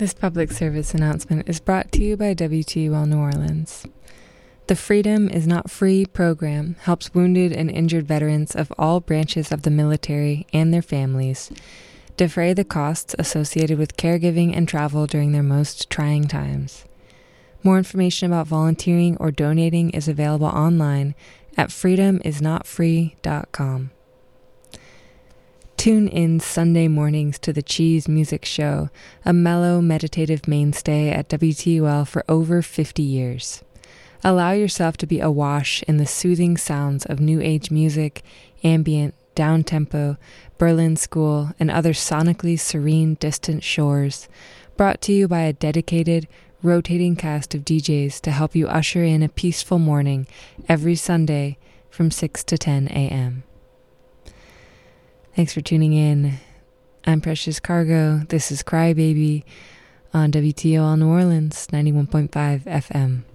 This public service announcement is brought to you by WTUL New Orleans. The Freedom is Not Free program helps wounded and injured veterans of all branches of the military and their families defray the costs associated with caregiving and travel during their most trying times. More information about volunteering or donating is available online at freedomisnotfree.com. Tune in Sunday mornings to the Cheese Music Show, a mellow, meditative mainstay at WTUL for over 50 years. Allow yourself to be awash in the soothing sounds of new age music, ambient, down-tempo, Berlin School, and other sonically serene distant shores, brought to you by a dedicated, rotating cast of DJs to help you usher in a peaceful morning every Sunday from 6 to 10 a.m. Thanks for tuning in. I'm Precious Cargo. This is Crybaby on WTOL New Orleans, 91.5 FM.